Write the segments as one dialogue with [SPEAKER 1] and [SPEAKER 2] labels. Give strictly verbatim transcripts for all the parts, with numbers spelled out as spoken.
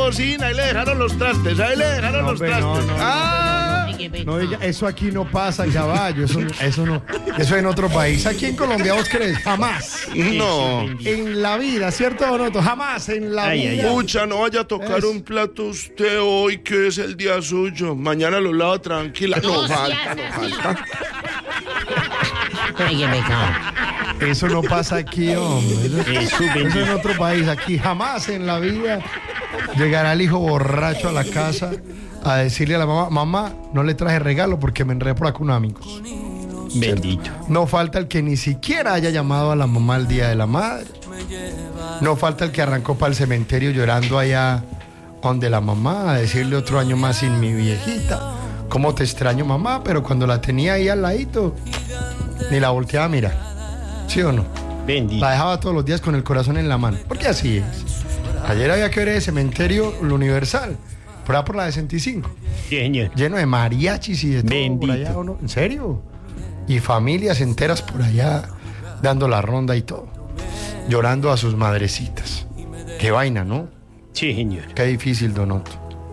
[SPEAKER 1] cocina, ahí le dejaron los trastes, ahí le dejaron
[SPEAKER 2] No,
[SPEAKER 1] los
[SPEAKER 2] hombre,
[SPEAKER 1] trastes.
[SPEAKER 2] no, no,
[SPEAKER 1] ah,
[SPEAKER 2] No diga, eso aquí no pasa, caballo. Eso, eso no. Eso en otro país. Aquí en Colombia, ¿vos crees? Jamás.
[SPEAKER 1] no.
[SPEAKER 2] En la vida, ¿cierto o no? Jamás en la
[SPEAKER 3] Ay, ay,
[SPEAKER 2] vida.
[SPEAKER 1] Pucha, no vaya a tocar
[SPEAKER 2] Es-
[SPEAKER 1] un plato usted hoy, que es el día suyo. Mañana lo lavo tranquila. No falta, no falta.
[SPEAKER 3] Ay, qué pecado.
[SPEAKER 2] Eso no pasa aquí, hombre. Eso,
[SPEAKER 3] Jesús
[SPEAKER 2] eso
[SPEAKER 3] bendito.
[SPEAKER 2] en otro país. Aquí jamás en la vida llegará el hijo borracho a la casa a decirle a la mamá, mamá, no le traje regalo porque me enredé por acá con amigos.
[SPEAKER 3] Bendito.
[SPEAKER 2] No falta el que ni siquiera haya llamado a la mamá el día de la madre. No falta el que arrancó para el cementerio llorando allá donde la mamá, a decirle otro año más sin mi viejita. ¿Cómo te extraño, mamá? Pero cuando la tenía ahí al ladito, ni la volteaba a mirar. ¿Sí o no?
[SPEAKER 3] Bendito.
[SPEAKER 2] La dejaba todos los días con el corazón en la mano. Porque así es. Ayer había que ver el cementerio, lo Universal, por allá por la de sesenta y cinco.
[SPEAKER 3] Sí, señor.
[SPEAKER 2] Lleno de mariachis y de todo
[SPEAKER 3] Bendito.
[SPEAKER 2] por allá, ¿o no? ¿En serio? Y familias enteras por allá dando la ronda y todo. Llorando a sus madrecitas. Qué vaina, ¿no?
[SPEAKER 3] Sí, señor.
[SPEAKER 2] Qué difícil, Donoto.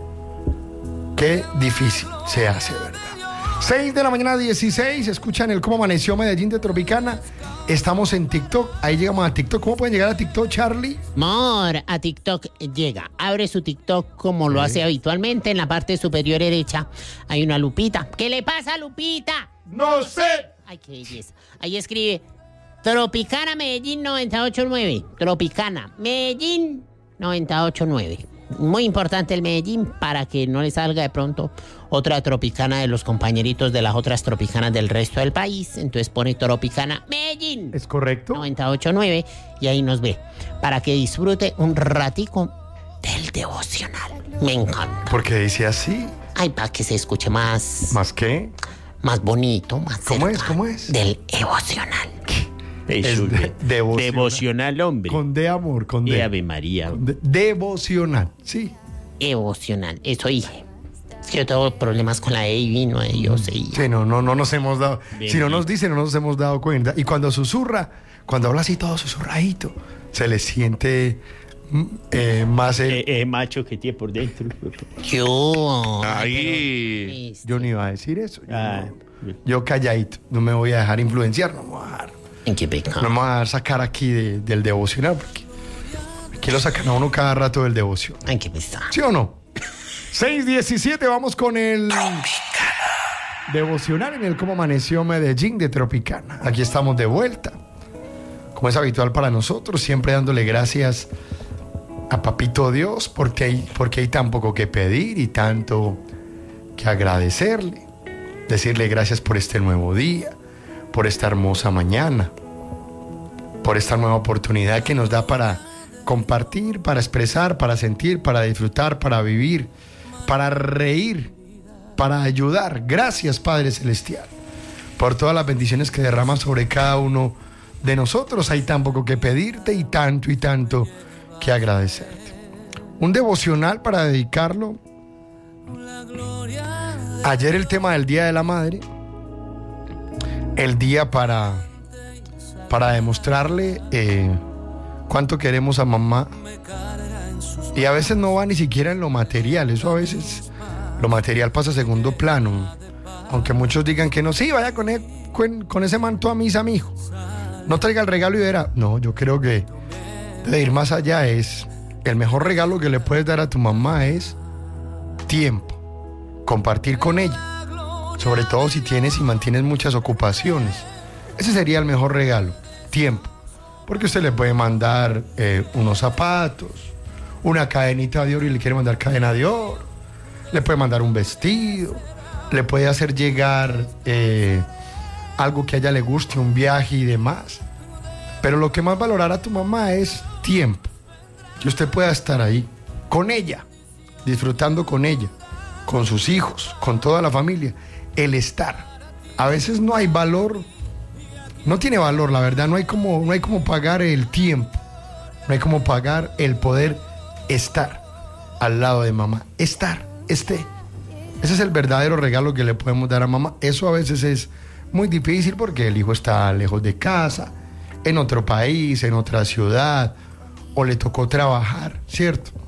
[SPEAKER 2] Qué difícil se hace, ¿verdad? seis de la mañana, dieciséis. Escuchan el Cómo Amaneció Medellín de Tropicana. Estamos en TikTok. Ahí llegamos a TikTok. ¿Cómo pueden llegar a TikTok, Charlie?
[SPEAKER 3] Mor, a TikTok llega. Abre su TikTok como lo hace habitualmente. En la parte superior derecha hay una lupita. ¿Qué le pasa, Lupita?
[SPEAKER 2] ¡No sé!
[SPEAKER 3] Ay, qué belleza. Ahí escribe Tropicana Medellín noventa y ocho punto nueve. Tropicana Medellín noventa y ocho punto nueve. Muy importante el Medellín para que no le salga de pronto otra tropicana de los compañeritos de las otras tropicanas del resto del país. Entonces pone Tropicana Medellín
[SPEAKER 2] ¿Es correcto?
[SPEAKER 3] noventa y ocho punto nueve y ahí nos ve. Para que disfrute un ratico del devocional. Me encanta.
[SPEAKER 2] Porque dice así.
[SPEAKER 3] Ay, para que se escuche más,
[SPEAKER 2] ¿Más qué?
[SPEAKER 3] más bonito, más
[SPEAKER 2] ¿Cómo es?
[SPEAKER 3] cercano.
[SPEAKER 2] ¿Cómo es?
[SPEAKER 3] Del devocional.
[SPEAKER 2] Es de- devocional.
[SPEAKER 3] Devocional, hombre.
[SPEAKER 2] Con D, amor, con
[SPEAKER 3] Y
[SPEAKER 2] D.
[SPEAKER 3] Ave María.
[SPEAKER 2] Con D. Devocional, sí.
[SPEAKER 3] Devocional. Eso dije. Es que yo tengo problemas con la E y vino de Dios. Y...
[SPEAKER 2] Sí, no, no, no nos hemos dado.
[SPEAKER 3] Bien,
[SPEAKER 2] si no
[SPEAKER 3] bien.
[SPEAKER 2] nos dicen, no nos hemos dado cuenta. Y cuando susurra, cuando habla así todo susurradito, se le siente mm, eh, más el.
[SPEAKER 3] Eh, eh, macho que tiene por dentro. Yo.
[SPEAKER 1] Ahí.
[SPEAKER 2] Yo no iba a decir eso. Yo,
[SPEAKER 3] Ah.
[SPEAKER 2] no- yo calladito, no me voy a dejar influenciar, no me voy a dejar,
[SPEAKER 3] ¿En qué pecado?
[SPEAKER 2] no me voy a dejar sacar aquí de- del devocional, porque aquí lo sacan a uno cada rato del devoción.
[SPEAKER 3] Ay, qué pesado.
[SPEAKER 2] ¿Sí o no? seis diecisiete, vamos con el devocional en el Cómo Amaneció Medellín de Tropicana. Aquí estamos de vuelta. Como es habitual para nosotros, siempre dándole gracias a Papito Dios, porque hay, porque hay tan poco que pedir y tanto que agradecerle. Decirle gracias por este nuevo día, por esta hermosa mañana, por esta nueva oportunidad que nos da para compartir, para expresar, para sentir, para disfrutar, para vivir, para reír, para ayudar. Gracias, Padre Celestial, por todas las bendiciones que derramas sobre cada uno de nosotros. Hay tan poco que pedirte y tanto y tanto que agradecerte. Un devocional para dedicarlo. Ayer el tema del Día de la Madre, el día para, para demostrarle eh, cuánto queremos a mamá. Y a veces no va ni siquiera en lo material, eso a veces lo material pasa a segundo plano. Aunque muchos digan que no, sí, vaya con, el- con, con ese manto a misa, mi hijo. No traiga el regalo y verá. No, yo creo que de ir más allá es, el mejor regalo que le puedes dar a tu mamá es tiempo. Compartir con ella, sobre todo si tienes y mantienes muchas ocupaciones. Ese sería el mejor regalo, tiempo, porque usted le puede mandar eh, unos zapatos, una cadenita de oro y le quiere mandar cadena de oro, le puede mandar un vestido, le puede hacer llegar eh, algo que a ella le guste, un viaje y demás. Pero lo que más valorará a tu mamá es tiempo, que usted pueda estar ahí con ella, disfrutando con ella, con sus hijos, con toda la familia, el estar. A veces no hay valor, no tiene valor, la verdad, no hay como, no hay como pagar el tiempo, no hay como pagar el poder estar al lado de mamá, estar, esté. Ese es el verdadero regalo que le podemos dar a mamá. Eso a veces es muy difícil porque el hijo está lejos de casa, en otro país, en otra ciudad, o le tocó trabajar, ¿cierto?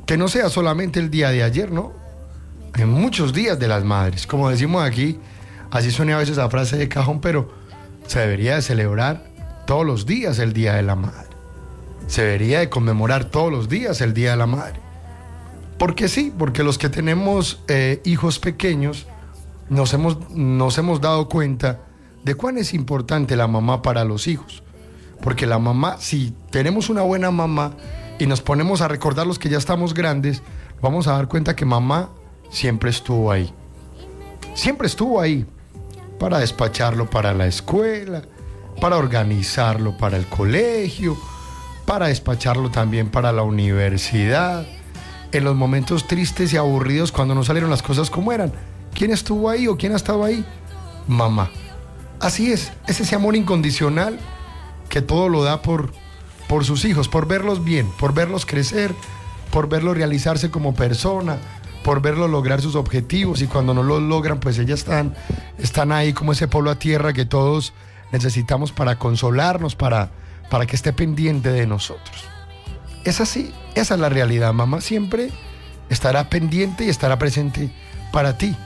[SPEAKER 2] que no sea solamente el día de ayer, ¿no? En muchos días de las madres. Como decimos aquí, así suena a veces la frase de cajón, pero se debería de celebrar todos los días el Día de la Madre. Se debería de conmemorar todos los días el Día de la Madre. Porque sí, porque los que tenemos eh, hijos pequeños nos hemos, nos hemos dado cuenta de cuán es importante la mamá para los hijos. Porque la mamá, si tenemos una buena mamá y nos ponemos a recordar los que ya estamos grandes, vamos a dar cuenta que mamá siempre estuvo ahí. Siempre estuvo ahí para despacharlo para la escuela, para organizarlo para el colegio, para despacharlo también para la universidad. En los momentos tristes y aburridos cuando no salieron las cosas como eran, ¿quién estuvo ahí o quién ha estado ahí? Mamá. Así es, es ese amor incondicional que todo lo da por, por sus hijos, por verlos bien, por verlos crecer, por verlos realizarse como persona, por verlos lograr sus objetivos, y cuando no los logran, pues ellas están, están ahí como ese polo a tierra que todos necesitamos para consolarnos, para, para que esté pendiente de nosotros. Es así, esa es la realidad. Mamá siempre estará pendiente y estará presente para ti.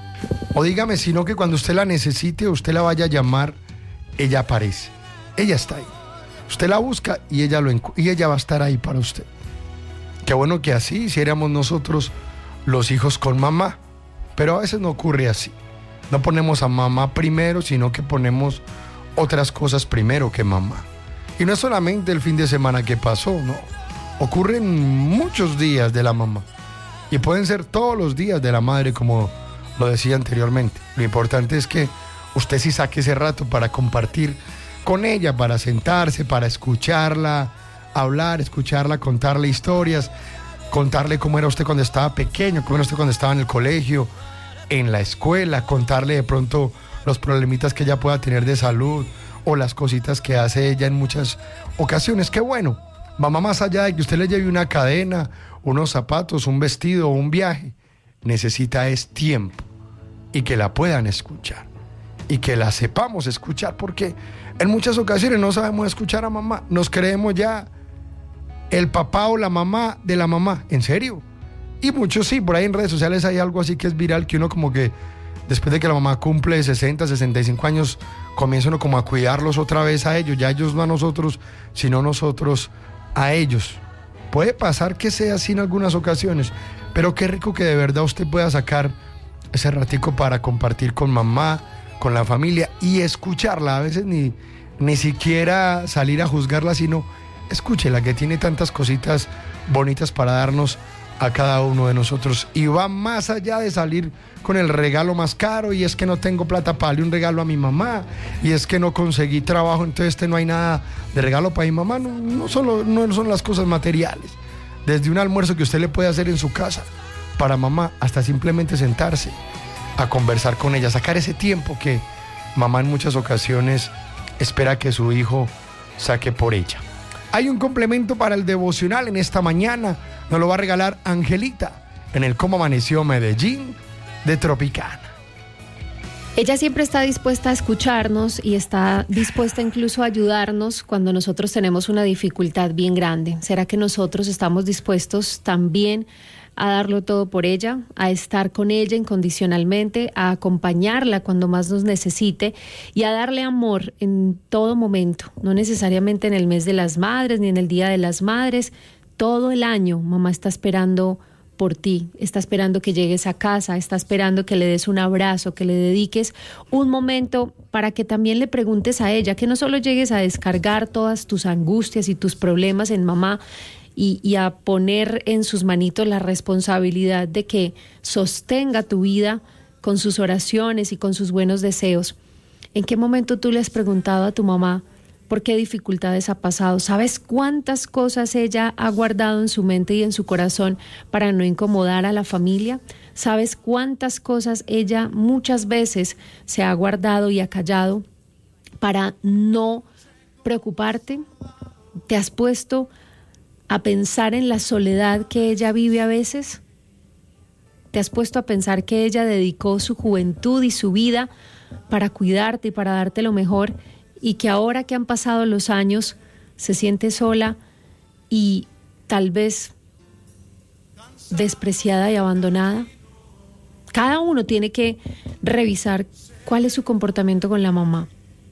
[SPEAKER 2] O dígame, sino que cuando usted la necesite, usted la vaya a llamar, ella aparece. Ella está ahí. Usted la busca y ella, lo encu- y ella va a estar ahí para usted. Qué bueno que así hiciéramos nosotros los hijos con mamá. Pero a veces no ocurre así. No ponemos a mamá primero, sino que ponemos otras cosas primero que mamá. Y no es solamente el fin de semana que pasó, no. Ocurren muchos días de la mamá. Y pueden ser todos los días de la madre, como lo decía anteriormente. Lo importante es que usted sí saque ese rato para compartir con ella, para sentarse, para escucharla, hablar, escucharla, contarle historias, contarle cómo era usted cuando estaba pequeño, cómo era usted cuando estaba en el colegio, en la escuela, contarle de pronto los problemitas que ella pueda tener de salud o las cositas que hace ella en muchas ocasiones. Qué bueno. Mamá, más allá de que usted le lleve una cadena, unos zapatos, un vestido o un viaje, necesita es tiempo y que la puedan escuchar y que la sepamos escuchar, porque en muchas ocasiones no sabemos escuchar a mamá. Nos creemos ya el papá o la mamá de la mamá. ¿En serio? Y muchos sí, por ahí en redes sociales hay algo así que es viral, que uno como que después de que la mamá cumple sesenta, sesenta y cinco años, comienza uno como a cuidarlos otra vez a ellos, ya ellos no a nosotros, sino nosotros a ellos. Puede pasar que sea así en algunas ocasiones, pero qué rico que de verdad usted pueda sacar ese ratico para compartir con mamá, con la familia y escucharla. A veces ni, ni siquiera salir a juzgarla, sino escúchela, que tiene tantas cositas bonitas para darnos a cada uno de nosotros, y va más allá de salir con el regalo más caro, y es que no tengo plata para darle un regalo a mi mamá, y es que no conseguí trabajo, entonces este no hay nada de regalo para mi mamá. No, no, solo, no son las cosas materiales. Desde un almuerzo que usted le puede hacer en su casa para mamá, hasta simplemente sentarse a conversar con ella, sacar ese tiempo que mamá en muchas ocasiones espera que su hijo saque por ella. Hay un complemento para el devocional en esta mañana, nos lo va a regalar Angelita en el Cómo Amaneció Medellín de Tropicana.
[SPEAKER 4] Ella siempre está dispuesta a escucharnos y está dispuesta incluso a ayudarnos cuando nosotros tenemos una dificultad bien grande. ¿Será que nosotros estamos dispuestos también a darlo todo por ella, a estar con ella incondicionalmente, a acompañarla cuando más nos necesite y a darle amor en todo momento? No necesariamente en el mes de las madres ni en el Día de las Madres. Todo el año mamá está esperando por ti, está esperando que llegues a casa, está esperando que le des un abrazo, que le dediques un momento para que también le preguntes a ella, que no solo llegues a descargar todas tus angustias y tus problemas en mamá y, y a poner en sus manitos la responsabilidad de que sostenga tu vida con sus oraciones y con sus buenos deseos. ¿En qué momento tú le has preguntado a tu mamá por qué dificultades ha pasado? ¿Sabes cuántas cosas ella ha guardado en su mente y en su corazón para no incomodar a la familia? ¿Sabes cuántas cosas ella muchas veces se ha guardado y ha callado para no preocuparte? ¿Te has puesto a pensar en la soledad que ella vive a veces? ¿Te has puesto a pensar que ella dedicó su juventud y su vida para cuidarte y para darte lo mejor, y que ahora que han pasado los años se siente sola y tal vez despreciada y abandonada? Cada uno tiene que revisar cuál es su comportamiento con la mamá.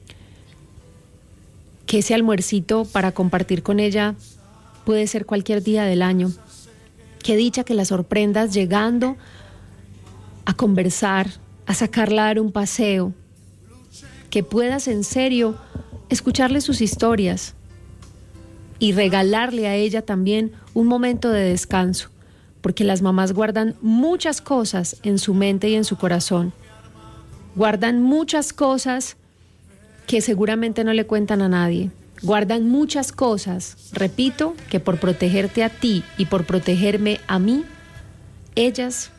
[SPEAKER 4] Que ese almuercito para compartir con ella puede ser cualquier día del año. Qué dicha que la sorprendas llegando a conversar, a sacarla a dar un paseo. Que puedas en serio escucharle sus historias y regalarle a ella también un momento de descanso, porque las mamás guardan muchas cosas en su mente y en su corazón. Guardan muchas cosas que seguramente no le cuentan a nadie. Guardan muchas cosas, repito, que por protegerte a ti y por protegerme a mí, ellas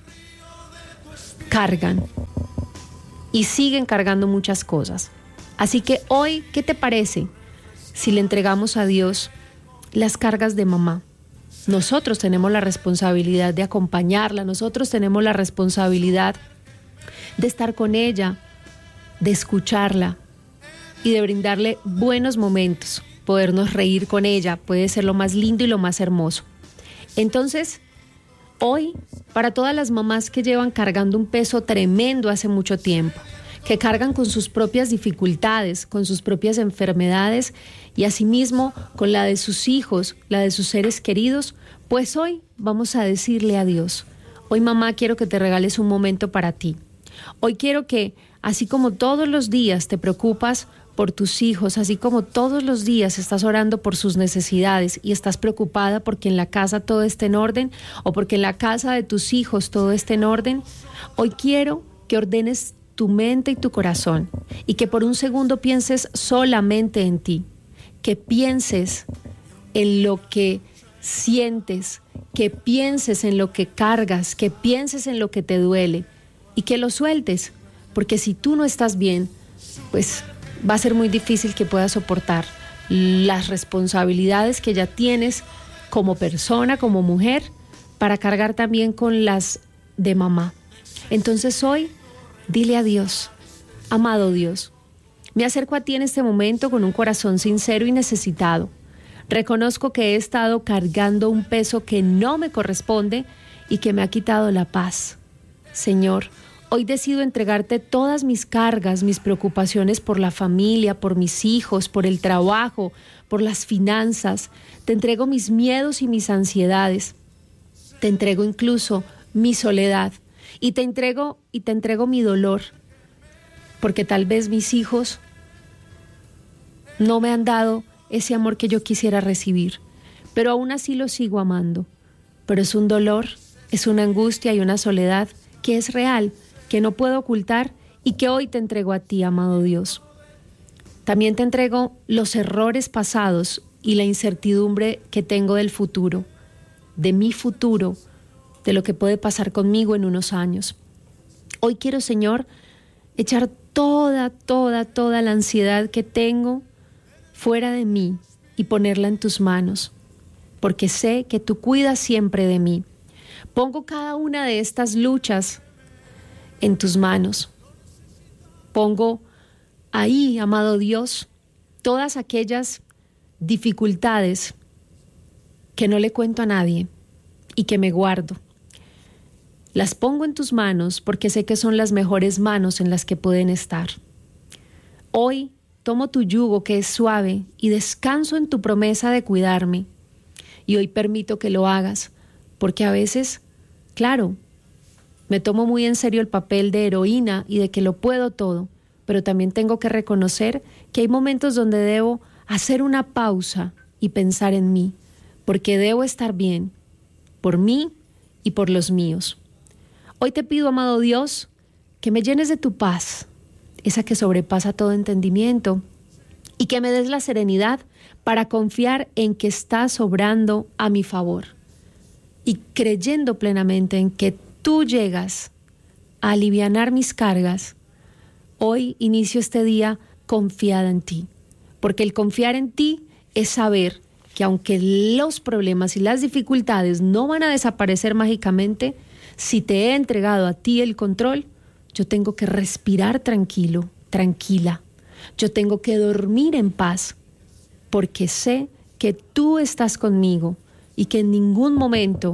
[SPEAKER 4] cargan y siguen cargando muchas cosas. Así que hoy, ¿qué te parece si le entregamos a Dios las cargas de mamá? Nosotros tenemos la responsabilidad de acompañarla, nosotros tenemos la responsabilidad de estar con ella, de escucharla y de brindarle buenos momentos, podernos reír con ella, puede ser lo más lindo y lo más hermoso. Entonces, hoy, para todas las mamás que llevan cargando un peso tremendo hace mucho tiempo, que cargan con sus propias dificultades, con sus propias enfermedades y asimismo con la de sus hijos, la de sus seres queridos, pues hoy vamos a decirle a Dios: hoy, mamá, quiero que te regales un momento para ti. Hoy quiero que, así como todos los días te preocupas por tus hijos, así como todos los días estás orando por sus necesidades y estás preocupada porque en la casa todo esté en orden o porque en la casa de tus hijos todo esté en orden, hoy quiero que ordenes tu mente y tu corazón y que por un segundo pienses solamente en ti, que pienses en lo que sientes, que pienses en lo que cargas, que pienses en lo que te duele y que lo sueltes, porque si tú no estás bien, pues va a ser muy difícil que puedas soportar las responsabilidades que ya tienes como persona, como mujer, para cargar también con las de mamá. Entonces hoy, dile a Dios: amado Dios, me acerco a ti en este momento con un corazón sincero y necesitado. Reconozco que he estado cargando un peso que no me corresponde y que me ha quitado la paz. Señor, hoy decido entregarte todas mis cargas, mis preocupaciones por la familia, por mis hijos, por el trabajo, por las finanzas. Te entrego mis miedos y mis ansiedades. Te entrego incluso mi soledad. Y te entrego, y te entrego mi dolor. Porque tal vez mis hijos no me han dado ese amor que yo quisiera recibir. Pero aún así los sigo amando. Pero es un dolor, es una angustia y una soledad que es real, que no puedo ocultar y que hoy te entrego a ti, amado Dios. También te entrego los errores pasados y la incertidumbre que tengo del futuro, de mi futuro, de lo que puede pasar conmigo en unos años. Hoy quiero, Señor, echar toda, toda, toda la ansiedad que tengo fuera de mí y ponerla en tus manos, porque sé que tú cuidas siempre de mí. Pongo cada una de estas luchas en tus manos. Pongo ahí, amado Dios, todas aquellas dificultades que no le cuento a nadie y que me guardo. Las pongo en tus manos porque sé que son las mejores manos en las que pueden estar. Hoy tomo tu yugo que es suave y descanso en tu promesa de cuidarme. Y hoy permito que lo hagas, porque a veces, claro, me tomo muy en serio el papel de heroína y de que lo puedo todo, pero también tengo que reconocer que hay momentos donde debo hacer una pausa y pensar en mí, porque debo estar bien, por mí y por los míos. Hoy te pido, amado Dios, que me llenes de tu paz, esa que sobrepasa todo entendimiento, y que me des la serenidad para confiar en que estás obrando a mi favor y creyendo plenamente en que tú llegas a alivianar mis cargas. Hoy inicio este día confiada en ti, porque el confiar en ti es saber que aunque los problemas y las dificultades no van a desaparecer mágicamente, si te he entregado a ti el control, yo tengo que respirar tranquilo, tranquila. Yo tengo que dormir en paz, porque sé que tú estás conmigo y que en ningún momento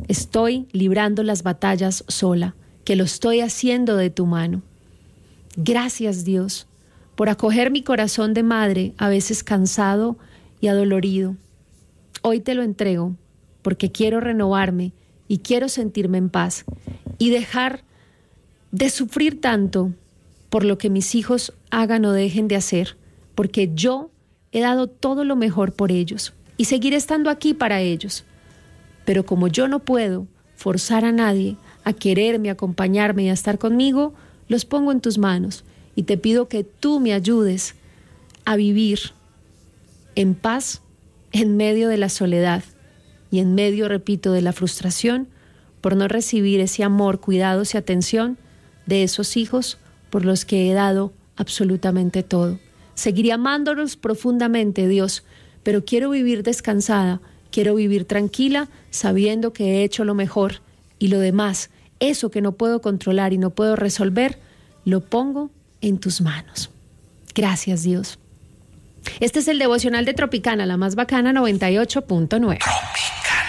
[SPEAKER 4] estoy librando las batallas sola, que lo estoy haciendo de tu mano. Gracias, Dios, por acoger mi corazón de madre, a veces cansado y adolorido. Hoy te lo entrego, porque quiero renovarme y quiero sentirme en paz y dejar de sufrir tanto por lo que mis hijos hagan o dejen de hacer, porque yo he dado todo lo mejor por ellos y seguiré estando aquí para ellos. Pero como yo no puedo forzar a nadie a quererme, a acompañarme y a estar conmigo, los pongo en tus manos y te pido que tú me ayudes a vivir en paz en medio de la soledad y en medio, repito, de la frustración por no recibir ese amor, cuidados y atención de esos hijos por los que he dado absolutamente todo. Seguiré amándolos profundamente, Dios, pero quiero vivir descansada, quiero vivir tranquila, sabiendo que he hecho lo mejor y lo demás, eso que no puedo controlar y no puedo resolver, lo pongo en tus manos. Gracias, Dios. Este es el devocional de Tropicana, la más bacana, noventa y ocho punto nueve.